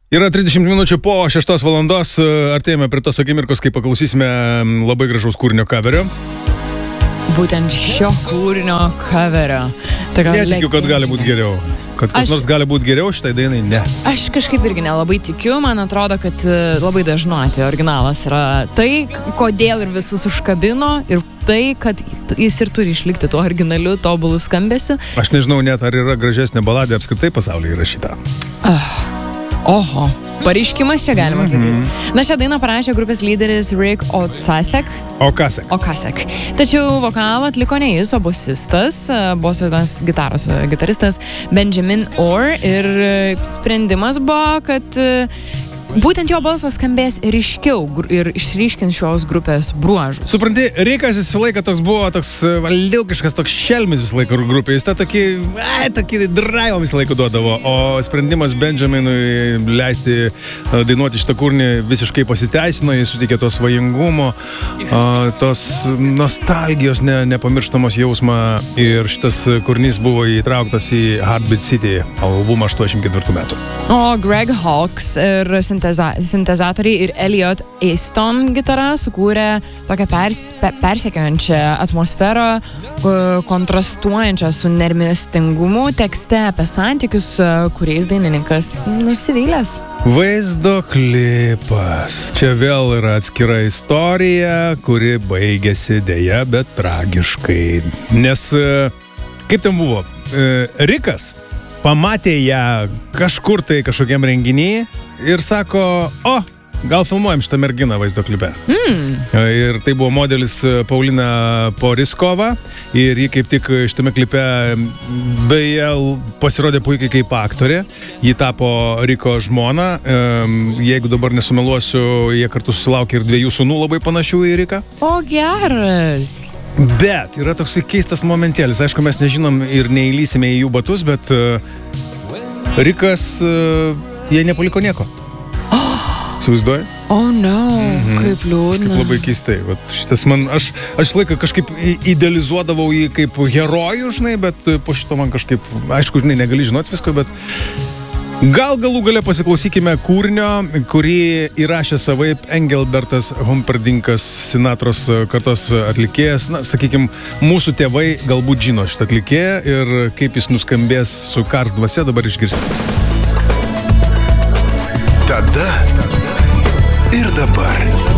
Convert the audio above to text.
Yra 30 minučių po 6 valandos, artėjame prie tos akimirkos, kai paklausysime labai gražaus kūrinio coverio. Būtent šio kūrinio coverio. Netikiu, kad gali būti geriau. Kad kas nors gali būti geriau, šitai dainai ne. Aš kažkaip irgi nelabai tikiu, man atrodo, kad labai dažnu atveju originalas yra tai, kodėl ir visus užkabino ir tai, kad jis ir turi išlikti tuo originaliu, tobulų skambesiu. Aš nežinau net, ar yra gražesnė baladė apskritai pasaulyje įrašyta. Oho, pareiškimas čia galima sakyti. Na, šią dainą parašė grupės lyderis Rick Ocasek. Tačiau vokalą atliko ne jis, o bosistas, gitaristas Benjamin Orr. Ir sprendimas buvo, kad būtent jo balsas skambės ryškiau ir išryškins šios grupės bruožus. Supranti, Rikas visą laiką buvo toks valdiaukiškas, toks šelmis visą laiką grupė. Jis tą tokį drive visą laiką duodavo, o sprendimas Benjaminui leisti dainuoti šitą kūrinį visiškai pasiteisino, jis suteikė to svajingumo, tos nostalgijos, nepamirštamos jausmą, ir šitas kūrinys buvo įtrauktas į Heartbeat City albumą 84 metų. O Greg Hawkes ir sintezatoriai ir Elliot Easton gitara sukūrė tokią persekiojančią atmosferą, kontrastuojančią su nermistingumu tekste apie santykius, kuriais dainininkas nusivylęs. Vaizdo klipas. Čia vėl yra atskira istorija, kuri baigėsi deja, bet tragiškai. Nes kaip ten buvo? Rikas pamatė ją kažkur tai kažkokiam renginyje ir sako, gal filmuojam šitą merginą vaizdo klipe. Ir tai buvo modelis Paulina Poriskova, ir ji kaip tik šitame klipe beje pasirodė puikiai kaip aktorė. Ji tapo Riko žmona. Jeigu dabar nesumeluosiu, jie kartu susilaukė ir 2 sūnų labai panašių į Riką. O geras! Bet yra toksai keistas momentėlis. Aišku, mes nežinom ir neįlysime į jų batus, bet Rikas jie nepaliko nieko. Įsivaizduoji? Oh no, kaip liūdna. Kažkaip labai keistai. Šitas man, aš laiką kažkaip idealizuodavau jį kaip herojų, žinai, bet po šito man kažkaip, aišku, žinai, negali žinoti visko, bet gal galų gale pasiklausykime kūrinio, kurį įrašė savaip Engelbertas Humperdinkas, Sinatros kartos atlikėjas. Na, sakykime, mūsų tėvai galbūt žino šitą atlikėją ir kaip jis nuskambės su Cars dvasia, dabar išgirsite. Tada ir dabar.